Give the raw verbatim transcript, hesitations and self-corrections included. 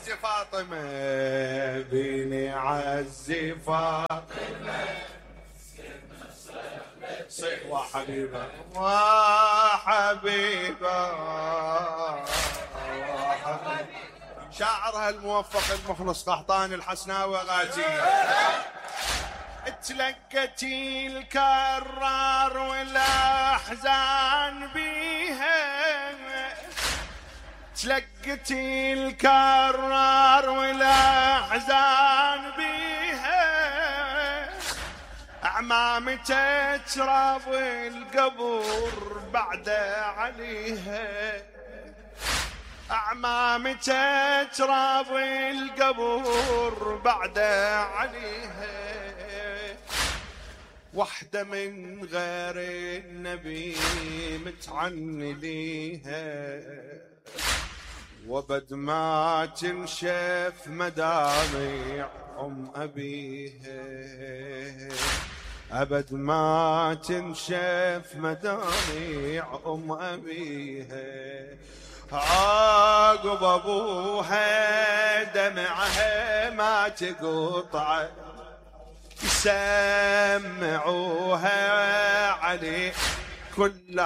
فاطمة بيني عزي فاطمة صيح وحبيبة وحبيبة وحبيبة. شاعرها الموفق المخلص قحطاني الحسناوي غازي. تلقتي الكرار والاحزان بيها، تلقتي الكرار والاحزان بيها، اعمامتك تراب القبر بعد عليها، اعمامتك تراب القبر بعد عليها، وحدة من غير النبي متعني ليها، وبد ما تنشف مدامع أم أبيها، أبد ما تنشف مدامع أم أبيها، عقب أبوها دمعها ما تقطع، يسمعوها عليه كل